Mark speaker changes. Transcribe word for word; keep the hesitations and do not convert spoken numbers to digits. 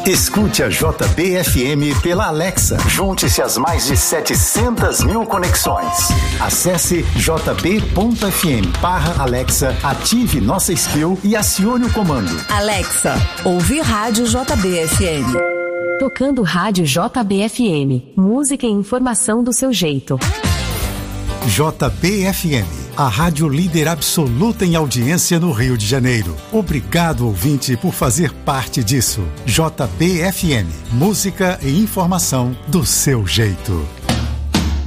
Speaker 1: Escute a J B F M pela Alexa. Junte-se às mais de setecentas mil conexões. Acesse j b ponto f m barra Alexa, ative nossa skill e acione o comando.
Speaker 2: Alexa, ouve Rádio J B F M.
Speaker 3: Tocando Rádio J B F M. Música e informação do seu jeito.
Speaker 1: J B F M, a rádio líder absoluta em audiência no Rio de Janeiro. Obrigado, ouvinte, por fazer parte disso. J B F M, música e informação do seu jeito.